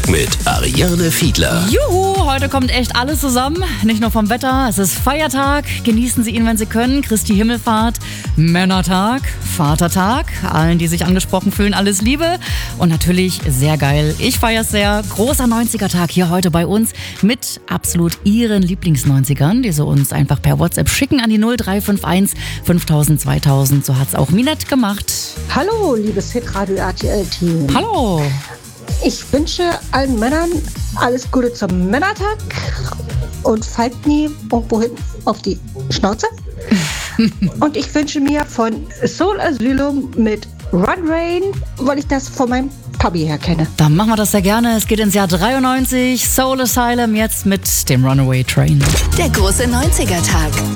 mit Ariane Fiedler. Juhu, heute kommt echt alles zusammen. Nicht nur vom Wetter, es ist Feiertag. Genießen Sie ihn, wenn Sie können. Christi Himmelfahrt, Männertag, Vatertag. Allen, die sich angesprochen fühlen, alles Liebe. Und natürlich sehr geil. Ich feiere es sehr. Großer 90er-Tag hier heute bei uns mit absolut Ihren Lieblings-90ern, die Sie uns einfach per WhatsApp schicken an die 0351 5000 2000. So hat es auch Minette gemacht. Hallo, liebes Hitradio RTL-Team. Hallo. Ich wünsche allen Männern alles Gute zum Männertag und fallt nie irgendwo hin auf die Schnauze. Und ich wünsche mir von Soul Asylum mit Run Rain, weil ich das von meinem Papi her kenne. Dann machen wir das sehr gerne. Es geht ins Jahr 93. Soul Asylum jetzt mit dem Runaway Train. Der große 90er-Tag.